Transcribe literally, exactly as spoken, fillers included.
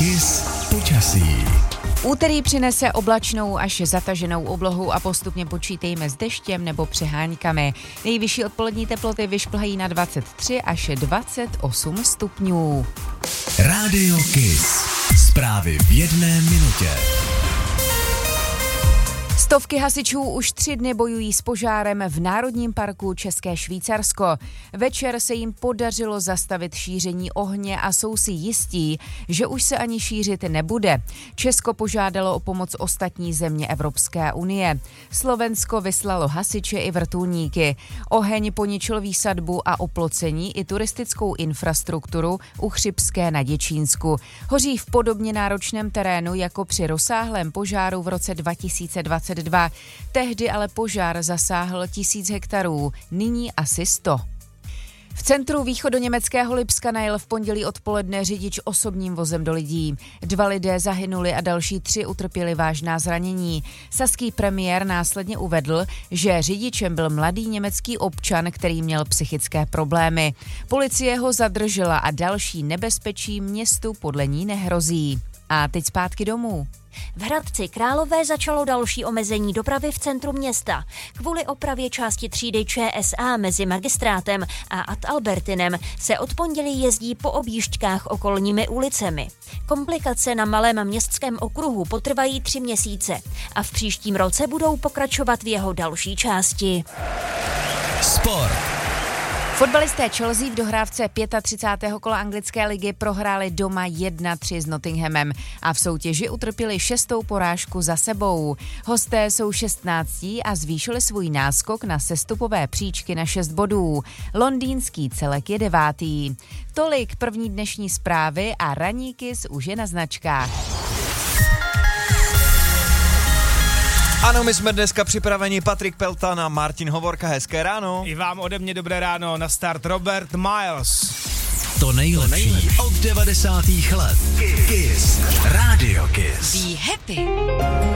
Kiss počasí. Úterý přinese oblačnou až zataženou oblohu a postupně počítejme s deštěm nebo přeháňkami. Nejvyšší odpolední teploty vyšplhají na dvacet tři až dvacet osm stupňů. Rádio Kiss. Zprávy v jedné minutě. Stovky hasičů už tři dny bojují s požárem v Národním parku České Švýcarsko. Večer se jim podařilo zastavit šíření ohně a jsou si jistí, že už se ani šířit nebude. Česko požádalo o pomoc ostatní země Evropské unie. Slovensko vyslalo hasiče i vrtulníky. Oheň poničil výsadbu a oplocení i turistickou infrastrukturu u Chřibské na Děčínsku. Hoří v podobně náročném terénu jako při rozsáhlém požáru v roce dva tisíce dvacet dva. Tehdy ale požár zasáhl tisíc hektarů, nyní asi sto. V centru východoněmeckého Lipska najel v pondělí odpoledne řidič osobním vozem do lidí. Dva lidé zahynuli a další tři utrpěli vážná zranění. Saský premiér následně uvedl, že řidičem byl mladý německý občan, který měl psychické problémy. Policie ho zadržela a další nebezpečí městu podle ní nehrozí. A teď zpátky domů. V Hradci Králové začalo další omezení dopravy v centru města. Kvůli opravě části třídy ČSA mezi Magistrátem a Ad Albertinem se od pondělí jezdí po objížďkách okolními ulicemi. Komplikace na malém městském okruhu potrvají tři měsíce a v příštím roce budou pokračovat v jeho další části. Sport. Fotbalisté Chelsea v dohrávce třicátého pátého kola anglické ligy prohráli doma jedna tři s Nottinghamem a v soutěži utrpěli šestou porážku za sebou. Hosté jsou šestnáctí a zvýšili svůj náskok na sestupové příčky na šest bodů. Londýnský celek je devátý. Tolik první dnešní zprávy a ranní Kiss už je na značkách. Ano, my jsme dneska připraveni, Patrik Peltan a Martin Hovorka, hezké ráno. I vám ode mě dobré ráno, na start Robert Miles. To nejlepší od devadesátých let. Kiss. Rádio Kiss. Be happy.